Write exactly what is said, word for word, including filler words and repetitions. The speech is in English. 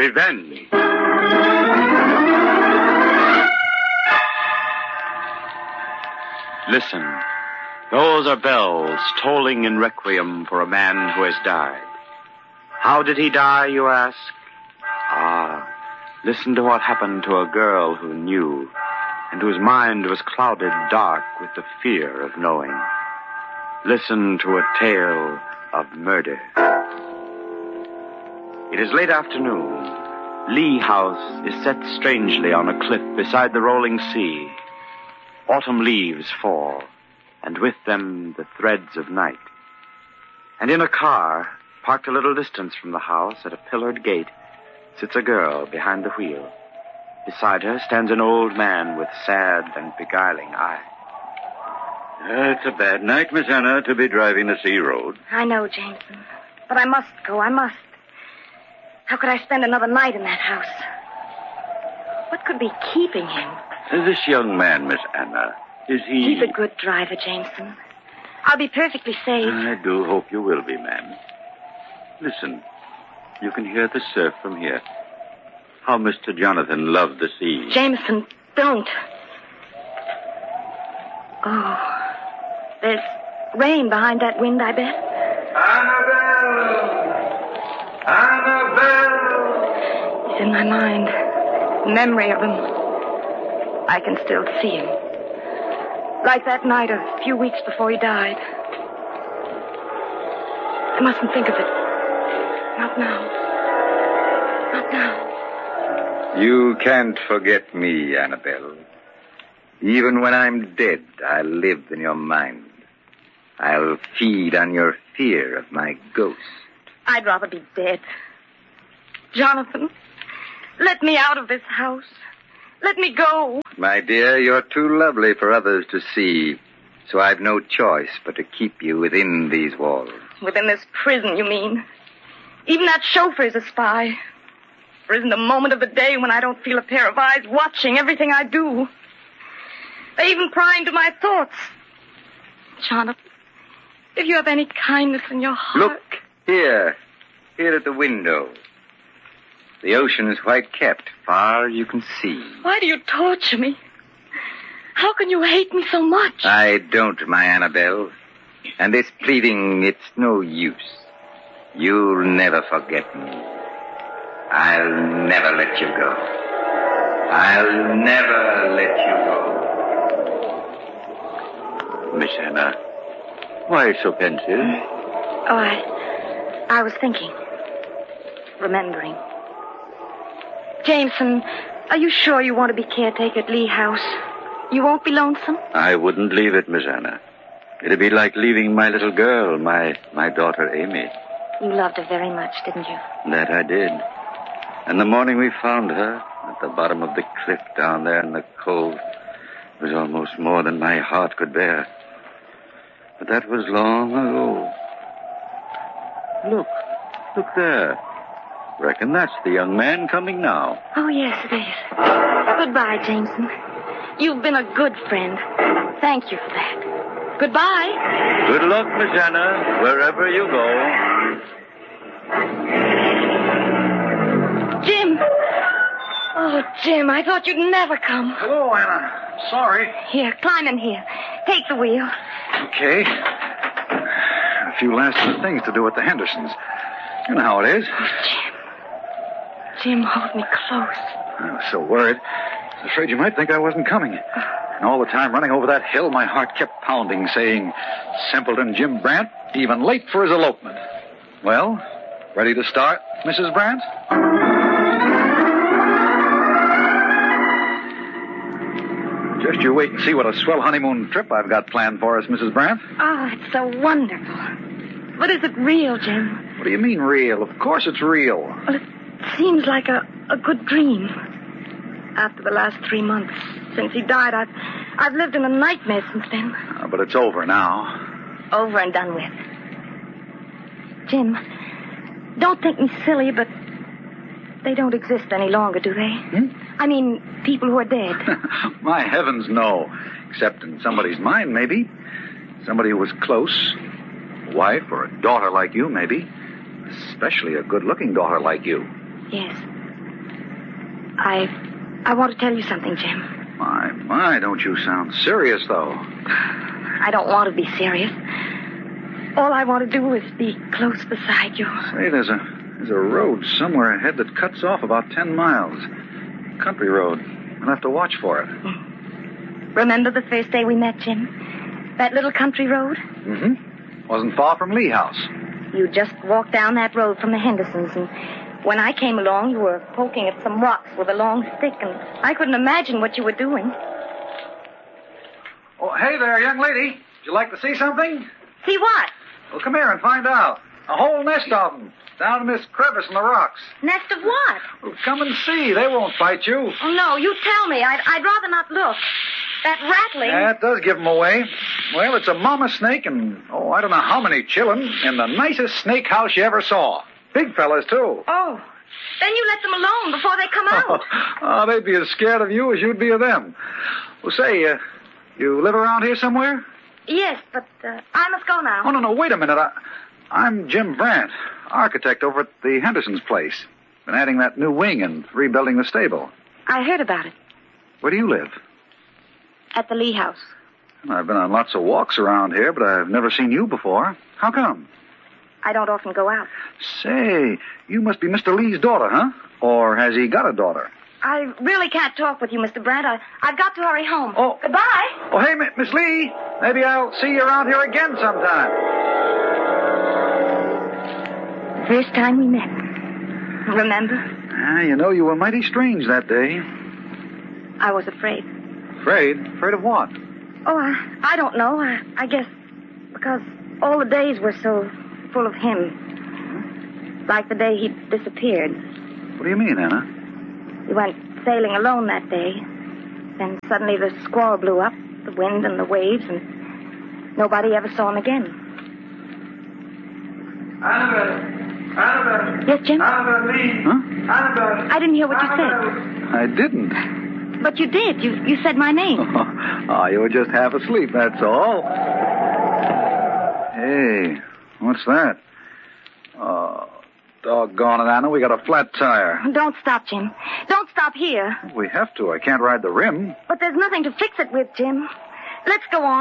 revenge. Listen, those are bells tolling in requiem for a man who has died. How did he die, you ask? Ah, listen to what happened to a girl who knew, and whose mind was clouded dark with the fear of knowing. Listen to a tale of murder. It is late afternoon. Lee House is set strangely on a cliff beside the rolling sea. Autumn leaves fall, and with them the threads of night. And in a car, parked a little distance from the house at a pillared gate, sits a girl behind the wheel. Beside her stands an old man with sad and beguiling eyes. Uh, it's a bad night, Miss Anna, to be driving the sea road. I know, Jameson. But I must go, I must. How could I spend another night in that house? What could be keeping him? Uh, this young man, Miss Anna, is he... He's a good driver, Jameson. I'll be perfectly safe. I do hope you will be, ma'am. Listen, you can hear the surf from here. How Mister Jonathan loved the sea. Jameson, don't. Oh, there's rain behind that wind, I bet. Annabelle! Annabelle! He's in my mind. Memory of him. I can still see him. Like that night a few weeks before he died. I mustn't think of it. Not now. Not now. You can't forget me, Annabelle. Even when I'm dead, I'll live in your mind. I'll feed on your fear of my ghost. I'd rather be dead. Jonathan, let me out of this house. Let me go. My dear, you're too lovely for others to see, so I've no choice but to keep you within these walls. Within this prison, you mean? Even that chauffeur is a spy. There isn't a moment of the day when I don't feel a pair of eyes watching everything I do. They even pry into my thoughts. Jonathan, if you have any kindness in your heart... Look, here. Here at the window. The ocean is white capped. Far you can see. Why do you torture me? How can you hate me so much? I don't, my Annabelle. And this pleading, it's no use. You'll never forget me. I'll never let you go. I'll never let you go. Miss Anna, why so pensive? Oh, I... I was thinking. Remembering. Jameson, are you sure you want to be caretaker at Lee House? You won't be lonesome? I wouldn't leave it, Miss Anna. It'd be like leaving my little girl, my, my daughter Amy. You loved her very much, didn't you? That I did. And the morning we found her, at the bottom of the cliff down there in the cove, was almost more than my heart could bear. But that was long ago. Look, look there. Reckon that's the young man coming now. Oh, yes, it is. Goodbye, Jameson. You've been a good friend. Thank you for that. Goodbye. Good luck, Miss Anna, wherever you go. Jim. Oh, Jim, I thought you'd never come. Hello, Anna. Sorry. Here, climb in here. Take the wheel. Okay. A few last minute things to do at the Hendersons. You know how it is. Oh, Jim. Jim, hold me close. I was so worried. I was afraid you might think I wasn't coming. And all the time running over that hill, my heart kept pounding, saying, Simpleton Jim Brandt, even late for his elopement. Well, ready to start, Missus Brandt? Just you wait and see what a swell honeymoon trip I've got planned for us, Missus Brandt. Oh, it's so wonderful. But is it real, Jim? What do you mean real? Of course it's real. Well, it seems like a, a good dream. After the last three months since he died, I've, I've lived in a nightmare since then. Uh, but it's over now. Over and done with. Jim, don't think me silly, but they don't exist any longer, do they? Hmm? I mean, people who are dead. My heavens, no. Except in somebody's mind, maybe. Somebody who was close. A wife or a daughter like you, maybe. Especially a good-looking daughter like you. Yes. I... I want to tell you something, Jim. My, my, don't you sound serious, though. I don't want to be serious. All I want to do is be close beside you. Say, there's a, there's a road somewhere ahead that cuts off about ten miles. Country road. We'll have to watch for it. Remember the first day we met, Jim? That little country road? Mm-hmm. Wasn't far from Lee House. You just walked down that road from the Hendersons, and when I came along, you were poking at some rocks with a long stick, and I couldn't imagine what you were doing. Oh, hey there, young lady. Would you like to see something? See what? Well, come here and find out. A whole nest of them. Down in this crevice in the rocks. Nest of what? Well, come and see. They won't bite you. Oh, no, you tell me. I'd, I'd rather not look. That rattling... That does give them away. Well, it's a mama snake and, oh, I don't know how many chillin' in the nicest snake house you ever saw. Big fellas, too. Oh, then you let them alone before they come out. Oh, they'd be as scared of you as you'd be of them. Well, say, uh, you live around here somewhere? Yes, but uh, I must go now. Oh, no, no, wait a minute. I, I'm Jim Brandt, architect over at the Hendersons' place. Been adding that new wing and rebuilding the stable. I heard about it. Where do you live? At the Lee House. I've been on lots of walks around here, but I've never seen you before. How come? I don't often go out. Say, you must be Mister Lee's daughter, huh? Or has he got a daughter? I really can't talk with you, Mister Brandt. I, I've got to hurry home. Oh. Goodbye. Oh, hey, Miss Lee. Maybe I'll see you around here again sometime. First time we met. Remember? Ah, you know, you were mighty strange that day. I was afraid. Afraid? Afraid of what? Oh, I, I don't know. I, I guess because all the days were so full of him. Like the day he disappeared. What do you mean, Anna? He went sailing alone that day. Then suddenly the squall blew up, the wind and the waves, and nobody ever saw him again. Annabelle! Annabelle! Yes, Jim? Annabelle Lee! Huh? Annabelle! I didn't hear what you Annabelle. said. I didn't. But you did. You you said my name. Oh, you were just half asleep, that's all. Hey, what's that? Oh, doggone it, Anna. We got a flat tire. Don't stop, Jim. Don't stop here. We have to. I can't ride the rim. But there's nothing to fix it with, Jim. Let's go on.